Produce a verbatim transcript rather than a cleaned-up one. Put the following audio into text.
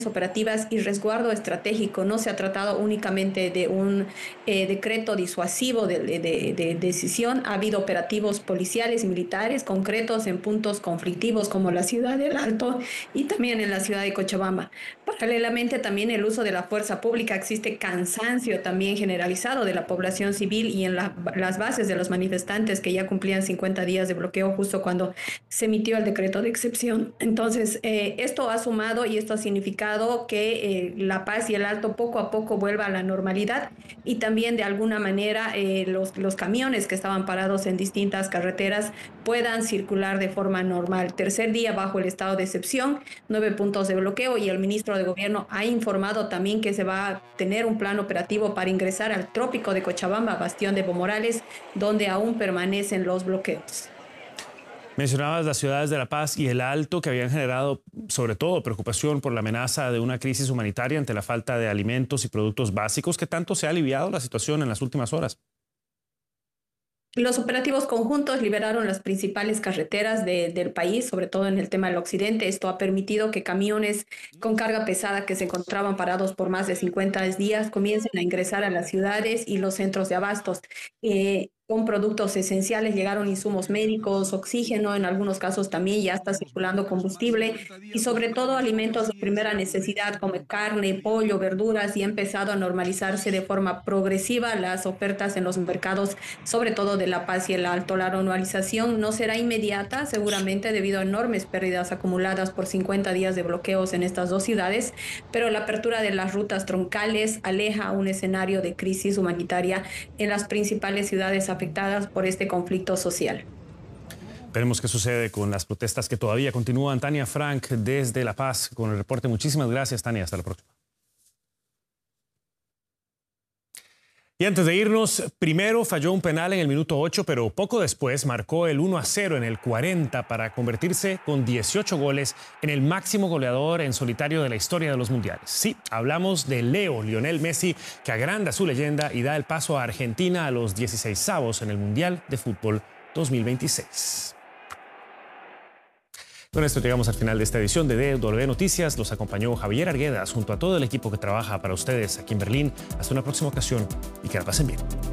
operativas y resguardo estratégico. No se ha tratado únicamente de un eh, decreto disuasivo de, de, de decisión. Ha habido operativos policiales y militares concretos en puntos conflictivos como la ciudad del Alto y también en la ciudad de Cochabamba. Paralelamente, también el uso de la fuerza pública. Existe cansancio también generalizado de la población civil y en la, las bases de los manifestantes que ya cumplían cincuenta días de bloqueo justo cuando se emitió el decreto de excepción. Entonces, eh, esto ha sumado y esto ha significado que eh, La Paz y el Alto poco a poco vuelva a la normalidad y también de alguna manera eh, los, los camiones que estaban parados en distintas carreteras puedan circular de forma normal. Tercer día bajo el estado de excepción, nueve puntos de bloqueo y el ministro de Gobierno ha informado también que se va a tener un plan operativo para ingresar al trópico de Cochabamba, bastión de Evo Morales, donde aún permanecen los bloqueos. Mencionabas las ciudades de La Paz y el Alto que habían generado sobre todo preocupación por la amenaza de una crisis humanitaria ante la falta de alimentos y productos básicos. ¿Qué tanto se ha aliviado la situación en las últimas horas? Los operativos conjuntos liberaron las principales carreteras de, del país, sobre todo en el tema del occidente. Esto ha permitido que camiones con carga pesada que se encontraban parados por más de cincuenta días comiencen a ingresar a las ciudades y los centros de abastos. Eh, con productos esenciales llegaron insumos médicos, oxígeno, en algunos casos también ya está circulando combustible y sobre todo alimentos de primera necesidad como carne, pollo, verduras y ha empezado a normalizarse de forma progresiva las ofertas en los mercados, sobre todo de La Paz y el Alto. La normalización no será inmediata, seguramente debido a enormes pérdidas acumuladas por cincuenta días de bloqueos en estas dos ciudades, pero la apertura de las rutas troncales aleja un escenario de crisis humanitaria en las principales ciudades afectadas por este conflicto social. Veremos qué sucede con las protestas que todavía continúan. Tania Frank desde La Paz con el reporte. Muchísimas gracias, Tania. Hasta la próxima. Y antes de irnos, primero falló un penal en el minuto ocho, pero poco después marcó el uno a cero en el cuarenta para convertirse con dieciocho goles en el máximo goleador en solitario de la historia de los mundiales. Sí, hablamos de Leo, Lionel Messi, que agranda su leyenda y da el paso a Argentina a los dieciseisavos en el Mundial de Fútbol dos mil veintiséis. Con esto llegamos al final de esta edición de D W Noticias. Los acompañó Javier Arguedas junto a todo el equipo que trabaja para ustedes aquí en Berlín. Hasta una próxima ocasión y que la pasen bien.